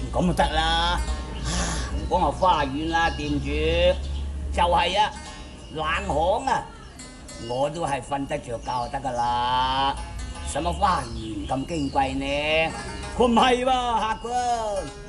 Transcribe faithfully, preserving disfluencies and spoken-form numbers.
咁就得啦。唔講話花園啦，店主就係啊，冷巷啊，我都係瞓得着覺就得噶啦。使乜花園咁矜貴呢？佢唔係喎，客官。